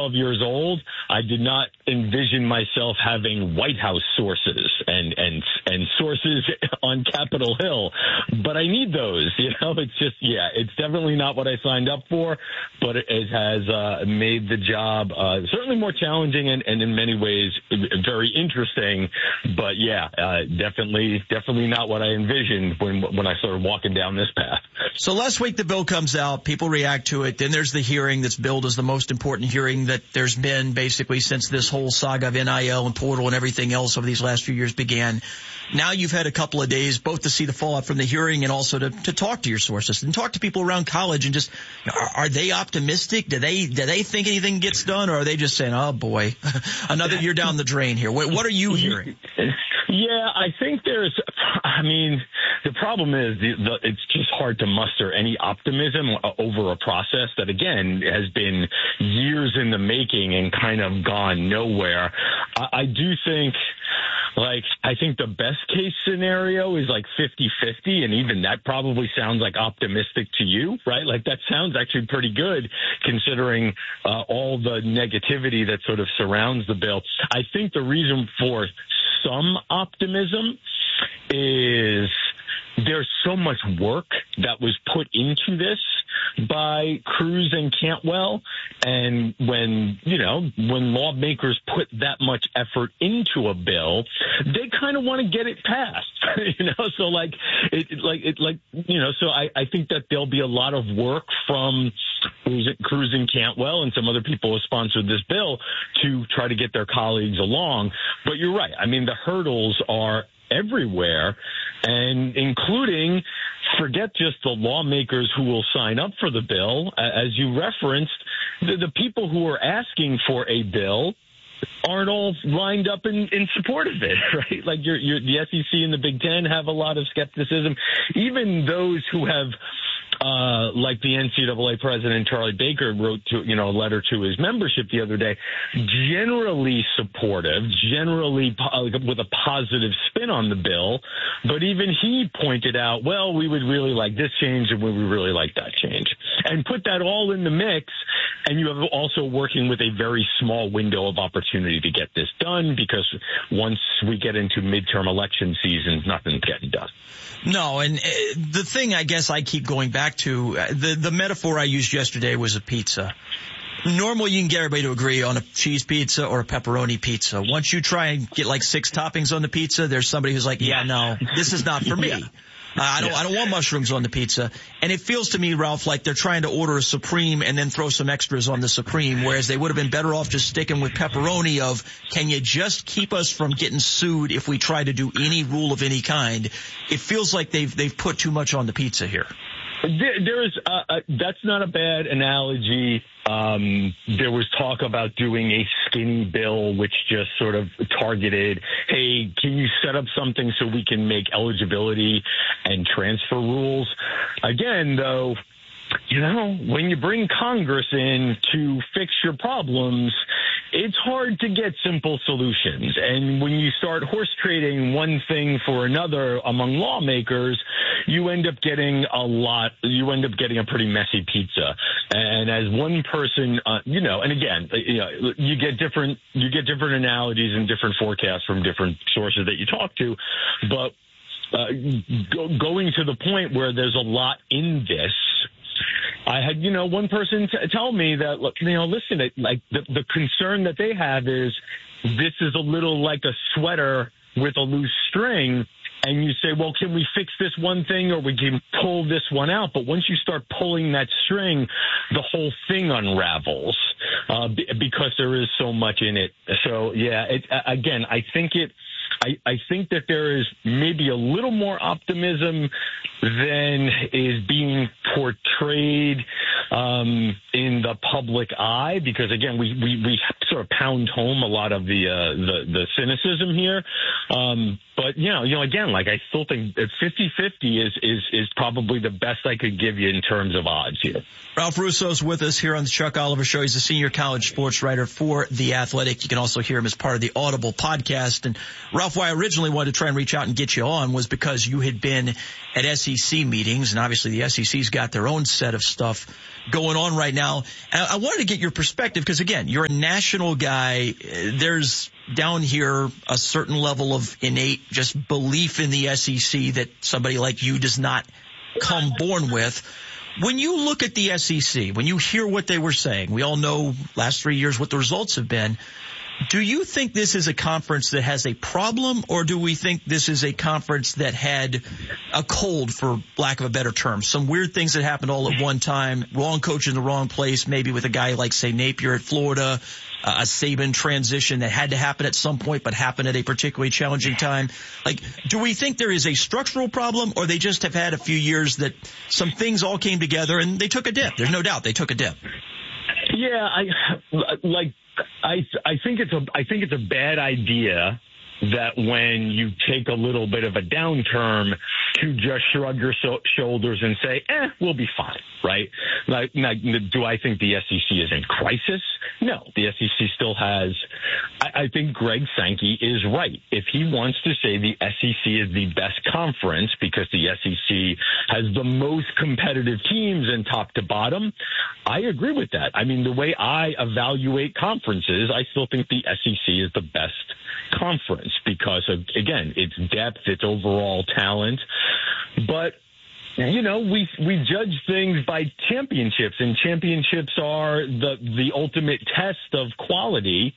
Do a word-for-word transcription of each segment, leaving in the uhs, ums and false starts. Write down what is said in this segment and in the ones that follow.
twelve years old, I did not envision myself having White House sources and, and, and sources on Capitol Hill. But I need those, you know, it's just, yeah, it's definitely not what I signed up for, but it, it has uh, made the job uh, certainly more challenging and, and in many ways very interesting. But yeah, uh, definitely, definitely not what I envisioned when, when I started walking down this path. So last week the bill comes out, people react to it, then there's the hearing that's billed as the most important hearing that there's been basically since this whole saga of N I L and portal and everything else over these last few years began. Now you've had a couple of days both to see the fallout from the hearing and also to, to talk to your sources and talk to people around college and just, are, are they optimistic? Do they, do they think anything gets done, or are they just saying, oh boy, another year down the drain here? What, what are you hearing? Yeah, I think there's, I mean, the problem is the, the, it's just hard to muster any optimism over a process that, again, has been years in the making and kind of gone nowhere. I, I do think, like, I think the best case scenario is like fifty-fifty, and even that probably sounds like optimistic to you, right? Like, that sounds actually pretty good considering uh, all the negativity that sort of surrounds the bill. I think the reason for some optimism is there's so much work that was put into this by Cruz and Cantwell. And when, you know, when lawmakers put that much effort into a bill, they kind of want to get it passed, you know, so like, it, like, it, like, you know, so I, I think that there'll be a lot of work from Cruz and Cantwell and some other people who sponsored this bill to try to get their colleagues along. But you're right. I mean, the hurdles are everywhere, and including, forget just the lawmakers who will sign up for the bill. As you referenced, the, the people who are asking for a bill aren't all lined up in, in support of it, right? Like you're, you're, the S E C and the Big Ten have a lot of skepticism. Even those who have, uh, like the N C double A president, Charlie Baker, wrote to, you know, a letter to his membership the other day, generally supportive, generally po- with a positive spin on the bill. But even he pointed out, well, we would really like this change and we would really like that change. And put that all in the mix, and you have also working with a very small window of opportunity to get this done, because once we get into midterm election season, nothing's getting done. No, and uh, the thing I guess I keep going back to, uh, the, the metaphor I used yesterday was a pizza. Normally you can get everybody to agree on a cheese pizza or a pepperoni pizza. Once you try and get like six toppings on the pizza, there's somebody who's like, yeah, no, this is not for me. Yeah. Uh, I don't, I don't want mushrooms on the pizza. And it feels to me, Ralph, like they're trying to order a Supreme and then throw some extras on the Supreme, whereas they would have been better off just sticking with pepperoni of, can you just keep us from getting sued if we try to do any rule of any kind? It feels like they've, they've put too much on the pizza here. There, there is, uh, uh, that's not a bad analogy. Um, there was talk about doing a skinny bill, which just sort of targeted, hey, can you set up something so we can make eligibility and transfer rules? Again, though, you know, when you bring Congress in to fix your problems, it's hard to get simple solutions. And when you start horse trading one thing for another among lawmakers, you end up getting a lot, you end up getting a pretty messy pizza. And as one person, uh, you know, and again, you know, you get different, you get different analogies and different forecasts from different sources that you talk to. But uh, go, going to the point where there's a lot in this, I had, you know, one person t- tell me that, look, you know, listen, it, like the, the concern that they have is this is a little like a sweater with a loose string. And you say, well, can we fix this one thing or we can pull this one out? But once you start pulling that string, the whole thing unravels uh, b- because there is so much in it. So, yeah, it, again, I think it. I, I think that there is maybe a little more optimism than is being portrayed um, in the public eye, because, again, we, we, we sort of pound home a lot of the uh, the, the cynicism here. Um, but, you know, you know, again, like I still think fifty-fifty is, is, is probably the best I could give you in terms of odds here. Ralph Russo's with us here on the Chuck Oliver Show. He's a senior college sports writer for The Athletic. You can also hear him as part of the Audible podcast. And Ralph, why I originally wanted to try and reach out and get you on was because you had been at S E C meetings, and obviously the S E C's got their own set of stuff going on right now. And I wanted to get your perspective because, again, you're a national guy. There's down here a certain level of innate just belief in the S E C that somebody like you does not come born with. When you look at the S E C, when you hear what they were saying, we all know last three years what the results have been. Do you think this is a conference that has a problem, or do we think this is a conference that had a cold, for lack of a better term? Some weird things that happened all at one time, wrong coach in the wrong place, maybe with a guy like, say, Napier at Florida, uh, a Saban transition that had to happen at some point but happened at a particularly challenging time. Like, do we think there is a structural problem, or they just have had a few years that some things all came together and they took a dip? There's no doubt they took a dip. Yeah, I like. I I think it's a I think it's a bad idea that when you take a little bit of a downturn to just shrug your so- shoulders and say, eh, we'll be fine, right? Like, now, do I think the S E C is in crisis? No, the S E C still has, I, I think Greg Sankey is right. If he wants to say the S E C is the best conference because the S E C has the most competitive teams and top to bottom, I agree with that. I mean, the way I evaluate conferences, I still think the S E C is the best conference because of, again, its depth, its overall talent. But, you know, we we judge things by championships, and championships are the the ultimate test of quality.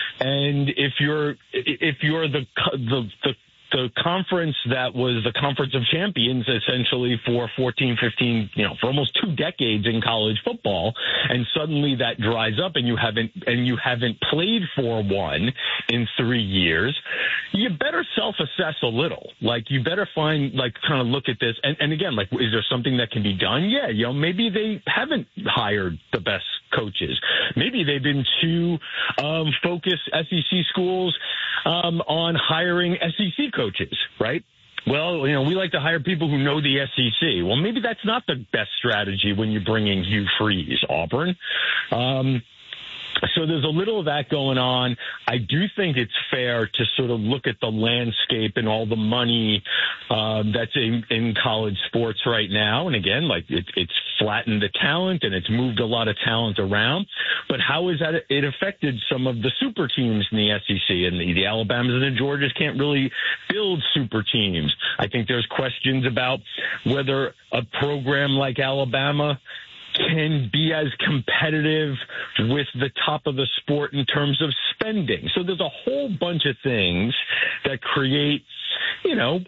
And if you're if you're the the the the conference that was the Conference of Champions essentially for fourteen, fifteen, you know, for almost two decades in college football, and suddenly that dries up and you haven't and you haven't played for one in three years, you better self-assess a little. Like, you better find, like, kind of look at this. And, and again, like, is there something that can be done? Yeah, you know, maybe they haven't hired the best coaches. Maybe they've been too um, focused, S E C schools, um, on hiring S E C coaches, right? Well, you know, we like to hire people who know the S E C. Well, maybe that's not the best strategy when you're bringing Hugh Freeze, Auburn. Um, So there's a little of that going on. I do think it's fair to sort of look at the landscape and all the money uh, that's in, in college sports right now. And again, like it, it's flattened the talent and it's moved a lot of talent around. But how has that it affected some of the super teams in the S E C? And the, the Alabamas and the Georgias can't really build super teams. I think there's questions about whether a program like Alabama can be as competitive with the top of the sport in terms of spending. So there's a whole bunch of things that create, you know,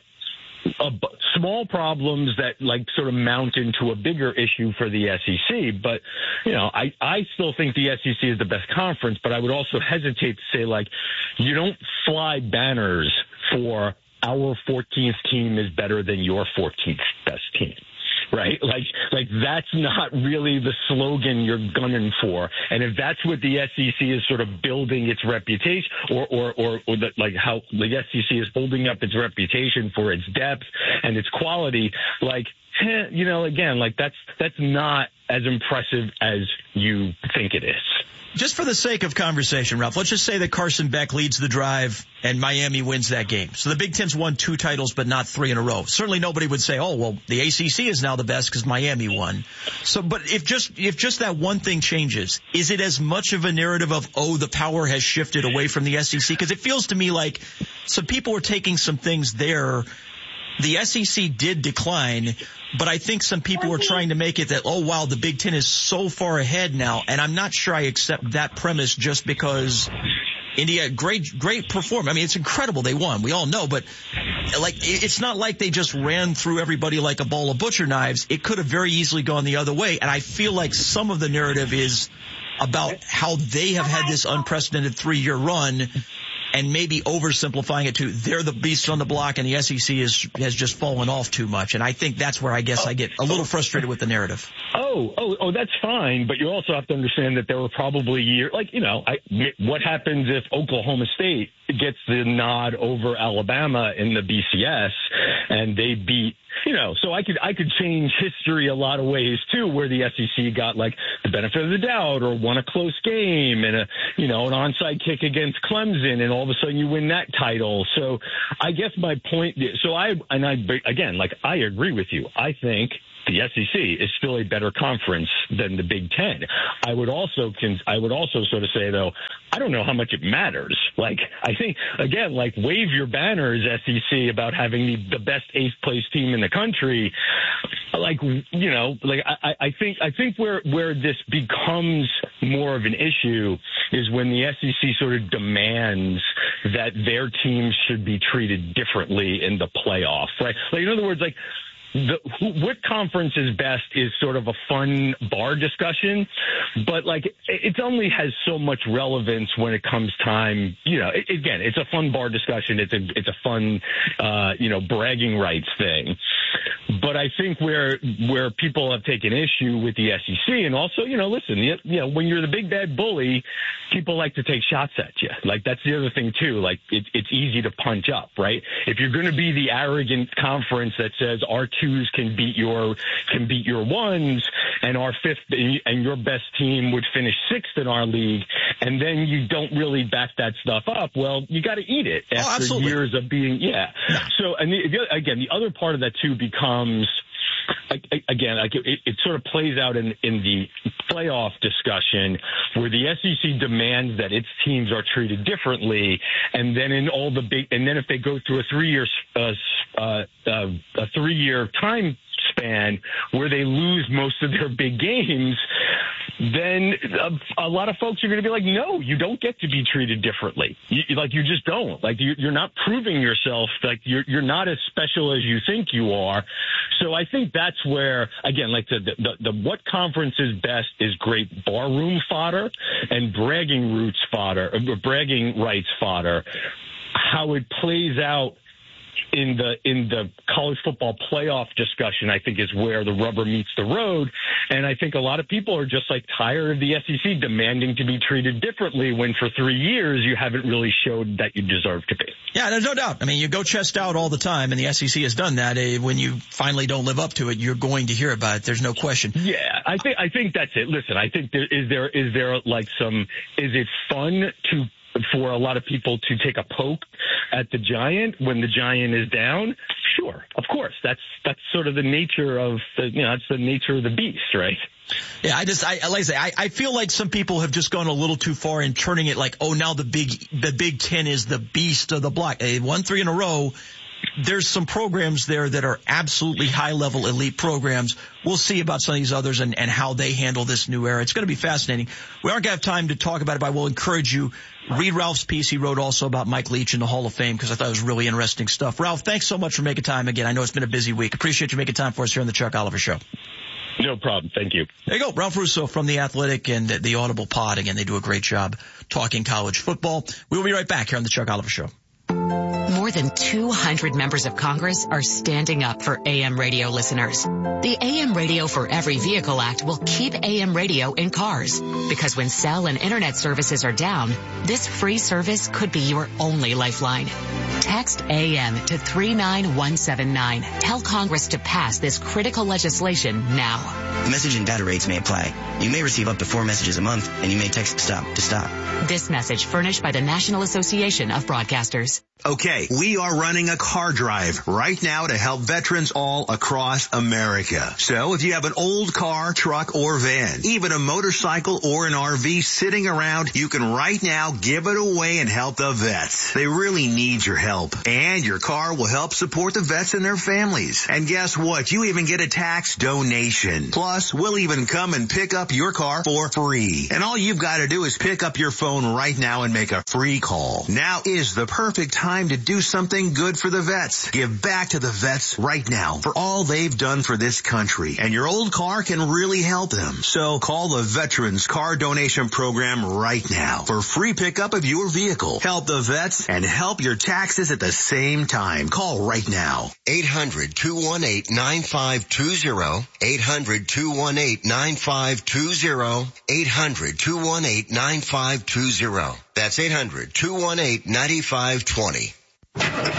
a b- small problems that like sort of mount into a bigger issue for the S E C. But, you know, I, I still think the S E C is the best conference, but I would also hesitate to say, like, you don't fly banners for our fourteenth team is better than your fourteenth best team. Right? Like, like that's not really the slogan you're gunning for. And if that's what the S E C is sort of building its reputation, or, or, or, or the, like how the S E C is holding up its reputation for its depth and its quality, like, eh, you know, again, like that's, that's not as impressive as you think it is. Just for the sake of conversation, Ralph, let's just say that Carson Beck leads the drive and Miami wins that game. So the Big Ten's won two titles, but not three in a row. Certainly nobody would say, oh, well, the A C C is now the best because Miami won. So, but if just, if just that one thing changes, is it as much of a narrative of, oh, the power has shifted away from the S E C? Because it feels to me like some people are taking some things there. The S E C did decline, but I think some people are trying to make it that, oh, wow, the Big Ten is so far ahead now. And I'm not sure I accept that premise just because India, great, great performance. I mean, it's incredible they won. We all know, but like, it's not like they just ran through everybody like a ball of butcher knives. It could have very easily gone the other way. And I feel like some of the narrative is about how they have had this unprecedented three-year run, and maybe oversimplifying it to they're the beast on the block and the S E C is, has just fallen off too much. And I think that's where I guess I get a little frustrated with the narrative. Oh, oh, oh, that's fine. But you also have to understand that there were probably years, like, you know, I, what happens if Oklahoma State gets the nod over Alabama in the B C S and they beat, you know, so I could I could change history a lot of ways too, where the S E C got like the benefit of the doubt or won a close game and a, you know, an onside kick against Clemson, and all of a sudden you win that title. So I guess my point, so I and I again, like I agree with you. I think the S E C is still a better conference than the Big Ten. I would also I would also sort of say, though, I don't know how much it matters. Like, I think, again, like, wave your banners, S E C, about having the, the best eighth place team in the country. Like, you know, like I, I think I think where where this becomes more of an issue is when the S E C sort of demands that their teams should be treated differently in the playoff. Right? Like, in other words, like, The, who, what conference is best is sort of a fun bar discussion, but like it only has so much relevance when it comes time. You know, it, again, it's a fun bar discussion. It's a it's a fun, uh, you know, bragging rights thing. But I think where where people have taken issue with the S E C, and also, you know, listen, you, you know, when you're the big bad bully, people like to take shots at you. Like, that's the other thing too. Like, it, it's easy to punch up, right? If you're going to be the arrogant conference that says our twos can beat your can beat your ones, and our fifth and your best team would finish sixth in our league, and then you don't really back that stuff up, well, you got to eat it after oh, years of being yeah. So, and the, again, the other part of that too becomes, again, like it, it sort of plays out in, in the playoff discussion where the S E C demands that its teams are treated differently, and then in all the big, and then if they go through a three-year uh, uh, uh, a three-year time span where they lose most of their big games, then a, a lot of folks are going to be like, no, you don't get to be treated differently. You, like, you just don't. Like, you, you're not proving yourself. Like, you're you're not as special as you think you are. So I think that's where, again, like the the, the what conference is best is great barroom fodder and bragging roots fodder, uh, bragging rights fodder. How it plays out in the in the college football playoff discussion, I think, is where the rubber meets the road. And I think a lot of people are just like tired of the S E C demanding to be treated differently when for three years you haven't really showed that you deserve to be. Yeah, there's no doubt. I mean, you go chest out all the time, and the S E C has done that. When you finally don't live up to it, you're going to hear about it. There's no question. Yeah, I think I think that's it. Listen, I think there is there is there like some is it fun to for a lot of people to take a poke at the Giant when the Giant is down? Sure, of course. That's that's sort of the nature of the, you know, it's the nature of the beast, right? Yeah, I just, I, like I say, I, I feel like some people have just gone a little too far in turning it like, oh, now the big, the Big Ten is the beast of the block. They won three in a row. There's some programs there that are absolutely high-level elite programs. We'll see about some of these others and, and how they handle this new era. It's going to be fascinating. We aren't going to have time to talk about it, but I will encourage you, read Ralph's piece he wrote also about Mike Leach in the Hall of Fame, because I thought it was really interesting stuff. Ralph, thanks so much for making time again. I know it's been a busy week. Appreciate you making time for us here on the Chuck Oliver Show. No problem. Thank you. There you go. Ralph Russo from The Athletic and the Audible Pod. Again, they do a great job talking college football. We will be right back here on the Chuck Oliver Show. More than two hundred members of Congress are standing up for A M radio listeners. The A M Radio for Every Vehicle Act will keep A M radio in cars, because when cell and internet services are down, this free service could be your only lifeline. Text A M to three nine one seven nine. Tell Congress to pass this critical legislation now. Message and data rates may apply. You may receive up to four messages a month, and you may text STOP to stop. This message furnished by the National Association of Broadcasters. Okay, we are running a car drive right now to help veterans all across America. So if you have an old car, truck, or van, even a motorcycle or an R V sitting around, you can right now give it away and help the vets. They really need your help. And your car will help support the vets and their families. And guess what? You even get a tax donation. Plus, we'll even come and pick up your car for free. And all you've got to do is pick up your phone right now and make a free call. Now is the perfect time Time to do something good for the vets. Give back to the vets right now for all they've done for this country. And your old car can really help them. So call the Veterans Car Donation Program right now for free pickup of your vehicle. Help the vets and help your taxes at the same time. Call right now. eight hundred two one eight nine five two zero. eight hundred two one eight nine five two zero. eight hundred two one eight nine five two zero. That's eight hundred two one eight nine five two zero.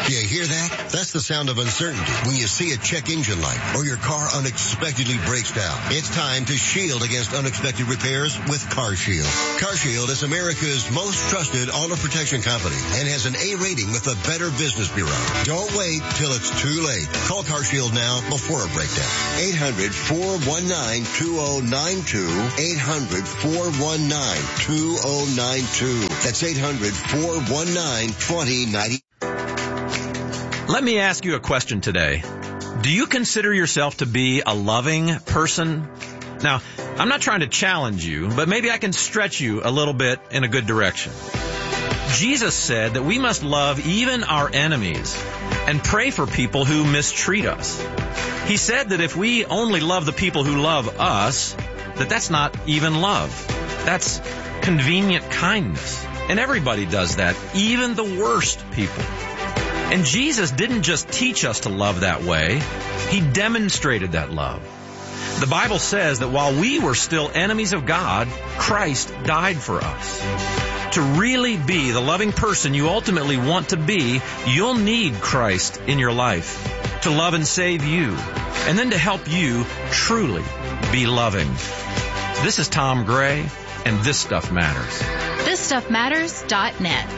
Do you hear that? That's the sound of uncertainty when you see a check engine light or your car unexpectedly breaks down. It's time to shield against unexpected repairs with CarShield. CarShield is America's most trusted auto protection company and has an A rating with the Better Business Bureau. Don't wait till it's too late. Call CarShield now before a breakdown. eight hundred, four one nine, two oh nine two. eight hundred, four one nine, two oh nine two. That's eight hundred, four one nine, two oh nine two. Let me ask you a question today. Do you consider yourself to be a loving person? Now, I'm not trying to challenge you, but maybe I can stretch you a little bit in a good direction. Jesus said that we must love even our enemies and pray for people who mistreat us. He said that if we only love the people who love us, that that's not even love. That's convenient kindness. And everybody does that, even the worst people. And Jesus didn't just teach us to love that way. He demonstrated that love. The Bible says that while we were still enemies of God, Christ died for us. To really be the loving person you ultimately want to be, you'll need Christ in your life to love and save you, and then to help you truly be loving. This is Tom Gray, and This Stuff Matters. this stuff matters dot net.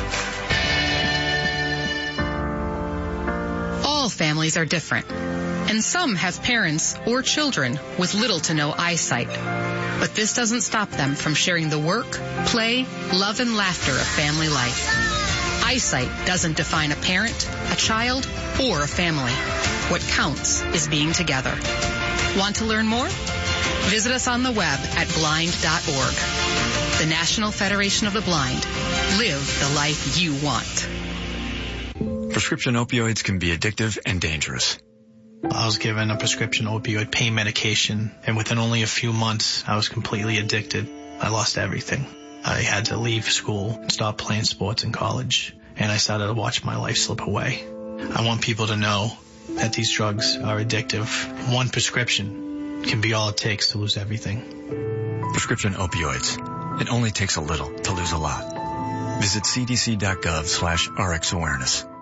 All families are different, and some have parents or children with little to no eyesight. But this doesn't stop them from sharing the work, play, love, and laughter of family life. Eyesight doesn't define a parent, a child, or a family. What counts is being together. Want to learn more? Visit us on the web at blind dot org. The National Federation of the Blind. Live the life you want. Prescription opioids can be addictive and dangerous. I was given a prescription opioid pain medication, and within only a few months, I was completely addicted. I lost everything. I had to leave school, stop playing sports in college, and I started to watch my life slip away. I want people to know that these drugs are addictive. One prescription can be all it takes to lose everything. Prescription opioids. It only takes a little to lose a lot. Visit cdc.gov slash RX awareness.